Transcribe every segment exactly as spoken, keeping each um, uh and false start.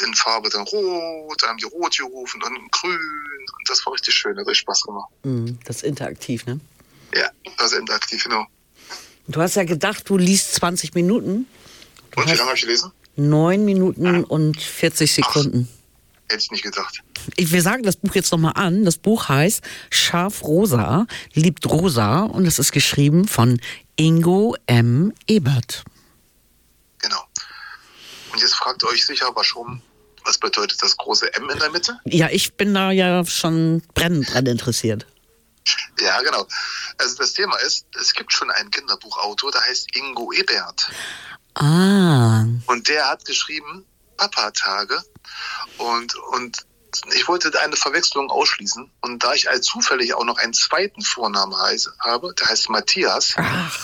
in Farbe dann rot, dann haben die rot gerufen, dann grün. Und das war richtig schön, hat richtig Spaß gemacht. Das ist interaktiv, ne? Ja, das ist interaktiv, genau. Du hast ja gedacht, du liest zwanzig Minuten. Du und wie lange habe ich gelesen? neun Minuten und vierzig Sekunden. Ach, hätte ich nicht gedacht. Ich, wir sagen das Buch jetzt nochmal an. Das Buch heißt Schaf Rosa, liebt Rosa und es ist geschrieben von Ingo M. Ebert. Genau. Und jetzt fragt ihr euch sicher aber schon, was bedeutet das große M in der Mitte? Ja, ich bin da ja schon brennend dran interessiert. Ja, genau. Also das Thema ist, es gibt schon einen Kinderbuchautor, der heißt Ingo Ebert. Ah. Und der hat geschrieben Papa-Tage. Und, und ich wollte eine Verwechslung ausschließen. Und da ich als zufällig auch noch einen zweiten Vornamen heiße, habe, der heißt Matthias,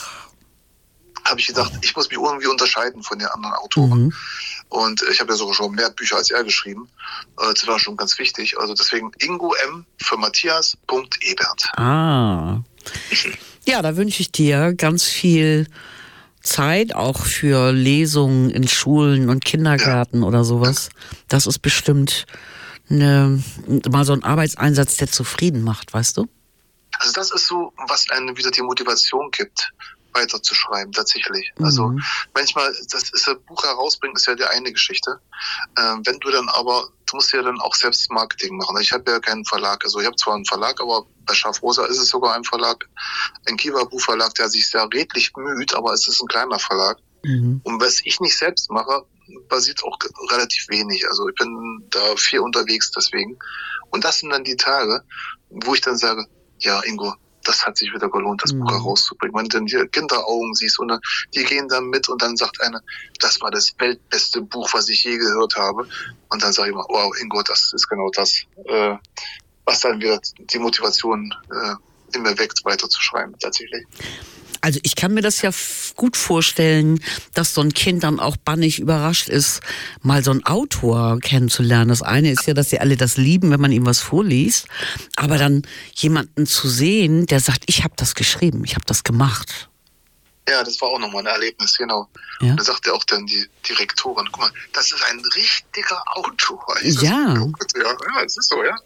habe ich gedacht, ich muss mich irgendwie unterscheiden von den anderen Autoren. Mhm. Und ich habe ja sogar schon mehr Bücher als er geschrieben. Das war schon ganz wichtig. Also deswegen Ingo M. für Matthias Punkt Ebert. Ah. Ja, da wünsche ich dir ganz viel Zeit, auch für Lesungen in Schulen und Kindergärten ja. oder sowas. Das ist bestimmt eine, mal so ein Arbeitseinsatz, der zufrieden macht, weißt du? Also das ist so, was einem wieder die Motivation gibt, weiterzuschreiben, tatsächlich. Mhm. Also manchmal, das ist ein Buch herausbringen, ist ja die eine Geschichte. Ähm, wenn du dann aber, du musst ja dann auch selbst Marketing machen. Ich habe ja keinen Verlag, also ich habe zwar einen Verlag, aber bei Schaf Rosa ist es sogar ein Verlag, ein Kiewer Buchverlag, der sich sehr redlich bemüht, aber es ist ein kleiner Verlag. Mhm. Und was ich nicht selbst mache, basiert auch relativ wenig. Also ich bin da viel unterwegs deswegen. Und das sind dann die Tage, wo ich dann sage, ja Ingo, das hat sich wieder gelohnt, das mhm. Buch herauszubringen. Wenn du dann die Kinderaugen siehst und die gehen dann mit und dann sagt einer, das war das weltbeste Buch, was ich je gehört habe. Und dann sage ich mal, wow, Ingo, das ist genau das, äh, was dann wieder die Motivation äh, in mir weckt, weiterzuschreiben, tatsächlich. Also ich kann mir das ja f- gut vorstellen, dass so ein Kind dann auch bannig überrascht ist, mal so einen Autor kennenzulernen. Das eine ist ja, dass sie alle das lieben, wenn man ihm was vorliest, aber dann jemanden zu sehen, der sagt, ich habe das geschrieben, ich habe das gemacht. Ja, das war auch nochmal ein Erlebnis, genau. Ja. Da sagte auch dann die Direktorin, guck mal, das ist ein richtiger Autor. Ja. So, ja, ja, es ist so, ja.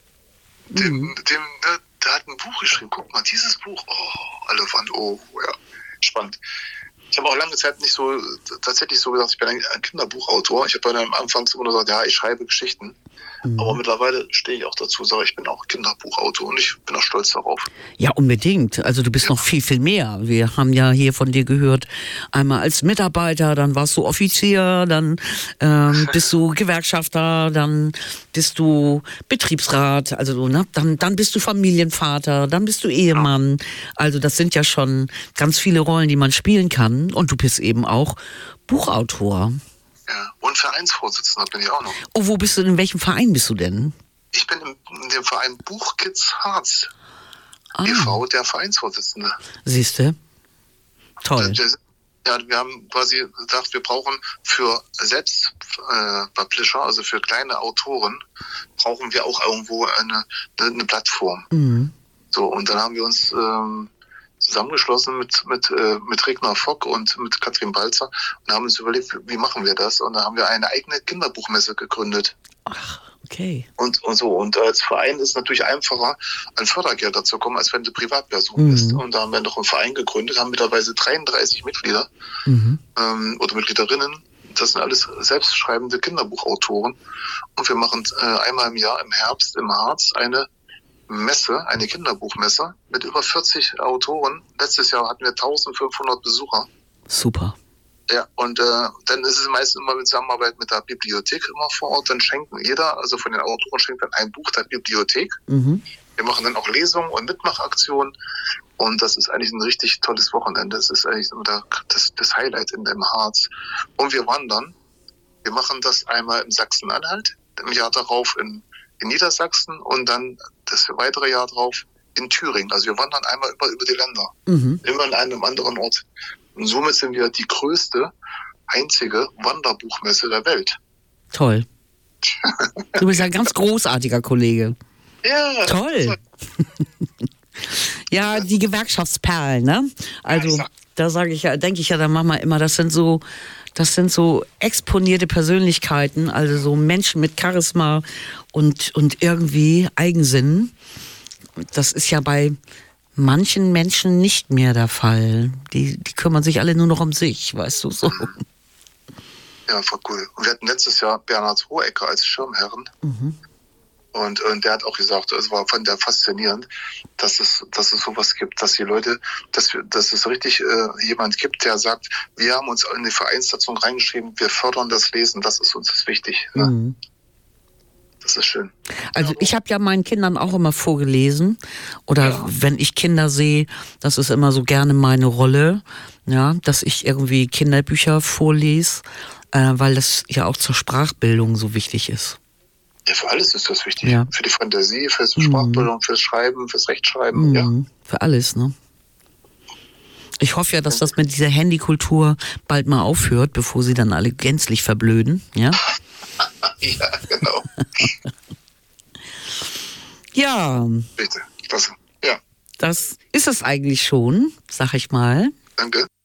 Dem, mhm. dem, der, der hat ein Buch geschrieben, guck mal, dieses Buch, oh, alle waren, oh, ja, spannend. Ich habe auch lange Zeit nicht so, tatsächlich so gesagt, ich bin ein Kinderbuchautor. Ich habe dann am Anfang immer nur gesagt, ja, ich schreibe Geschichten. Mhm. Aber mittlerweile stehe ich auch dazu, sage ich bin auch Kinderbuchautor und ich bin auch stolz darauf. Ja, unbedingt. Also du bist ja. noch viel, viel mehr. Wir haben ja hier von dir gehört, einmal als Mitarbeiter, dann warst du Offizier, dann ähm, bist du Gewerkschafter, dann bist du Betriebsrat, also ne, dann, dann bist du Familienvater, dann bist du Ehemann. Ja. Also das sind ja schon ganz viele Rollen, die man spielen kann. Und du bist eben auch Buchautor. Ja, und Vereinsvorsitzender bin ich auch noch. Oh, wo bist du, in welchem Verein bist du denn? Ich bin in dem Verein Buchkids Harz ah. e V, der Vereinsvorsitzende. Siehst du? Toll. Ja, wir haben quasi gesagt, wir brauchen für Selbstpublisher, äh, also für kleine Autoren, brauchen wir auch irgendwo eine, eine Plattform. Mhm. So, und dann haben wir uns ähm, zusammengeschlossen mit mit äh, mit Regner Fock und mit Katrin Balzer und haben uns überlegt, wie machen wir das? Und dann haben wir eine eigene Kinderbuchmesse gegründet. Ach, okay. Und, und so. Und als Verein ist es natürlich einfacher, an Fördergelder zu kommen, als wenn du Privatperson Mhm. bist. Und da haben wir noch einen Verein gegründet, haben mittlerweile dreiunddreißig Mitglieder Mhm. ähm, oder Mitgliederinnen. Das sind alles selbstschreibende Kinderbuchautoren. Und wir machen äh, einmal im Jahr im Herbst im Harz eine Messe, eine Kinderbuchmesse mit über vierzig Autoren. Letztes Jahr hatten wir eintausendfünfhundert Besucher. Super. Ja, und äh, dann ist es meistens immer in Zusammenarbeit mit der Bibliothek immer vor Ort. Dann schenken jeder, also von den Autoren schenkt dann ein Buch der Bibliothek. Mhm. Wir machen dann auch Lesungen und Mitmachaktionen. Und das ist eigentlich ein richtig tolles Wochenende. Das ist eigentlich der, das, das Highlight in dem Harz. Und wir wandern. Wir machen das einmal in Sachsen-Anhalt, im Jahr darauf in in Niedersachsen und dann das weitere Jahr drauf in Thüringen. Also wir wandern einmal über, über die Länder, Mhm. immer an einem anderen Ort. Und somit sind wir die größte, einzige Wanderbuchmesse der Welt. Toll. Du bist ein ganz großartiger Kollege. Ja. Toll. Ja, die Gewerkschaftsperlen, ne? Also, da sage ich ja, denke ich ja, da machen wir immer, das sind so, Das sind so exponierte Persönlichkeiten, also so Menschen mit Charisma und, und irgendwie Eigensinn. Das ist ja bei manchen Menschen nicht mehr der Fall. Die, die kümmern sich alle nur noch um sich, weißt du, so. Ja, voll cool. Und wir hatten letztes Jahr Bernhard Hohecker als Schirmherrn. Mhm. Und, und der hat auch gesagt, es war von der faszinierend, dass es, dass es sowas gibt, dass die Leute, dass wir, dass es richtig äh, jemand gibt, der sagt, wir haben uns in die Vereinssatzung reingeschrieben, wir fördern das Lesen, das ist uns wichtig. Ne? Mhm. Das ist schön. Also ich habe ja meinen Kindern auch immer vorgelesen. Oder ja. wenn ich Kinder sehe, das ist immer so gerne meine Rolle, ja, dass ich irgendwie Kinderbücher vorlese, äh, weil das ja auch zur Sprachbildung so wichtig ist. Ja, für alles ist das wichtig. Ja. Für die Fantasie, für die Sprachbildung, mhm. fürs Schreiben, fürs Rechtschreiben. Mhm. Ja. Für alles, ne? Ich hoffe ja, dass das mit dieser Handykultur bald mal aufhört, bevor sie dann alle gänzlich verblöden, ja? Ja, genau. Ja. Bitte, das, ja. Das ist es eigentlich schon, sag ich mal. Danke.